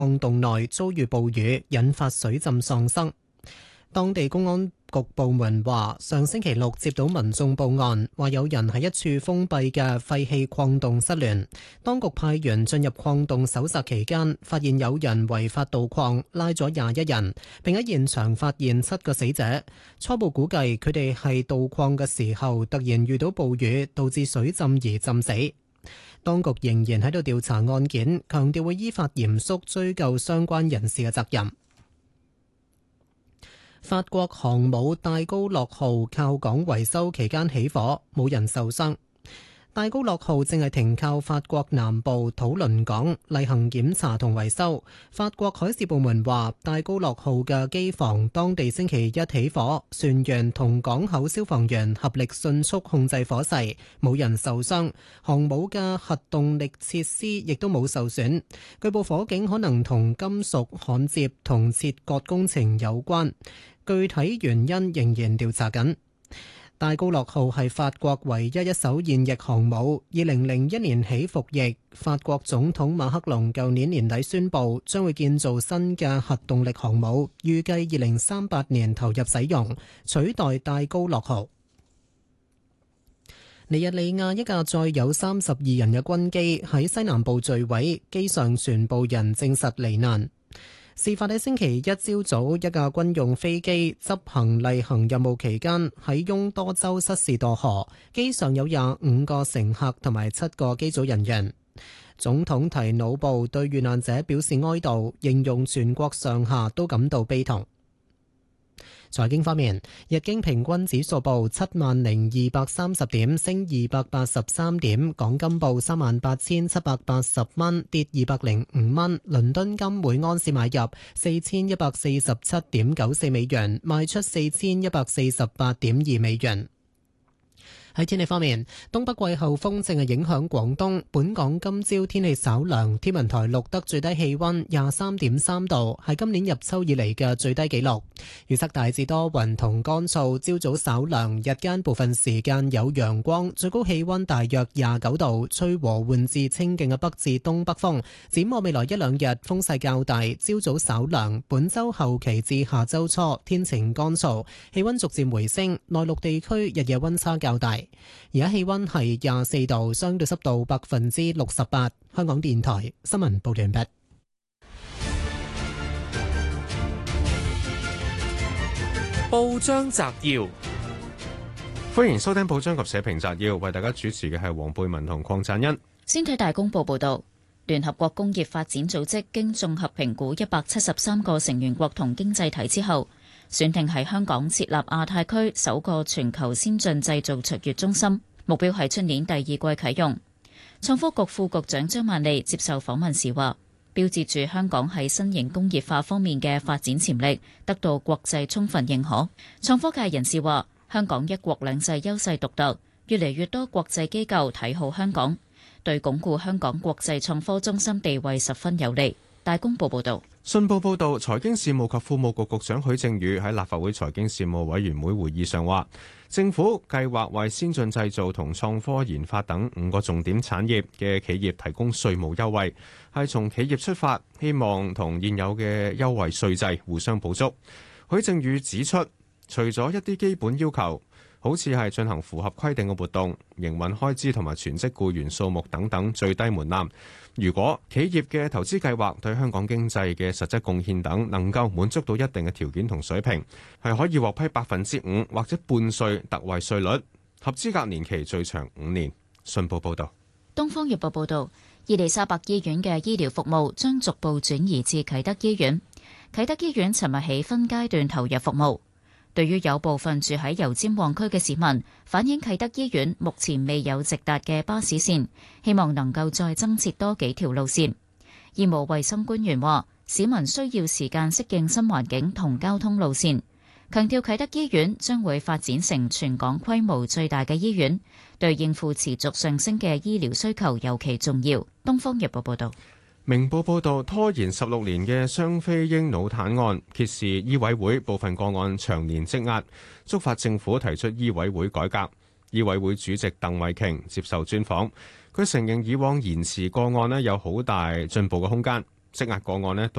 礦洞內遭遇暴雨，引發水浸喪生。當地公安局部門話，上星期六接到民眾報案，話有人喺一處封閉嘅廢棄礦洞失聯。當局派員進入礦洞搜查期間，發現有人違法盜礦，拉咗21人，並喺現場發現7個死者。初步估計佢哋係盜礦嘅時候突然遇到暴雨，導致水浸而浸死。當局仍然喺度調查案件，強調會依法嚴肅追究相關人士嘅責任。法國航母戴高樂號靠港維修期間起火，冇人受傷。戴高樂號正係停靠法國南部土倫港例行檢查同維修。法國海事部門話，戴高樂號嘅機房當地星期一起火，船員同港口消防員合力迅速控制火勢，冇人受傷。航母嘅核動力設施亦都冇受損。據報火警可能同金屬焊接同切割工程有關，具體原因仍然調查緊。戴高樂號係法國唯一一艘現役航母，2001年起服役。法國總統馬克龍舊年年底宣布，將會建造新嘅核動力航母，預計2038年投入使用，取代戴高樂號。尼日利亞一架載有32人嘅軍機喺西南部墜毀，機上全部人證實罹難。事發喺星期一朝早，一架軍用飛機執行例行任務期間喺翁多州失事墮河，機上有25個乘客同埋7個機組人員。總統提魯布對遇難者表示哀悼，形容全國上下都感到悲痛。財經方面，日經平均指數報70,230點，升283點；港金報38,780蚊，跌205蚊。倫敦金每安士買入4147.94美元，賣出4148.2美元。喺天氣方面，東北季候風正係影響廣東。本港今朝天氣稍涼，天文台錄得最低氣溫23.3度，係今年入秋以嚟嘅最低紀錄。預測大致多雲同乾燥，朝早稍涼，日間部分時間有陽光，最高氣溫大約29度，吹和緩至清勁嘅北至東北風。展望未來一兩日風勢較大，朝早稍涼。本週後期至下週初天晴乾燥，氣溫逐漸回升，內陸地區日夜溫差較大。而家氣溫係24度，相對濕度68%。香港電台新聞報道完畢。 報章摘要，歡迎收聽報章及社評摘要，為大家主持嘅係黃貝文同鄺贊恩。 先睇大公報報道，聯合國工業發展組織經綜合評估173個成員國同經濟體之後，選定喺香港設立亞太區首個全球先進製造卓越中心，目標係出年第二季啟用。創科局副局長張曼莉接受訪問時話，標誌住香港喺新型工業化方面嘅發展潛力得到國際充分認可。創科界人士話，香港一國兩制優勢獨特，越嚟越多國際機構睇好香港，對鞏固香港國際創科中心地位十分有利。大公報報道。 信報報導，財經事務及庫務局局長許正宇喺立法會財經事務委員會會議上話，政府計劃為先進製造同創科研發等5個重點產業嘅企業提供稅務優惠，係從企業出發，希望同現有嘅優惠稅制互相補足。許正宇指出，除咗一啲基本要求，好似係進行符合規定嘅活動、營運開支同埋全職僱員數目等等最低門檻，如果企業嘅投資計劃對香港經濟嘅實質貢獻等能夠滿足到一定嘅條件同水平，係可以獲批5%或者半稅特惠稅率，合資格年期最長5年。信報報道。 東方日報報道，伊利沙伯醫院嘅醫療服務將逐步轉移至啟德醫院。啟德醫院尋日起分階段投入服務。對於有部分住喺油尖旺區嘅市民反映，啟德醫院目前未有直達嘅巴士線，希望能夠再增設多幾條路線。醫務衛生官員話，市民需要時間適應新環境同交通路線，強調啟德醫院將會發展成全港規模最大嘅醫院，對應付持續上升嘅醫療需求尤其重要。東方日報報道。 明報報導，拖延16年嘅雙非嬰腦癱案揭示醫委會部分個案長年積壓，觸發政府提出醫委會改革。醫委會主席鄧惠瓊接受專訪，佢承認以往延遲個案有好大進步嘅空間， 積壓個案呢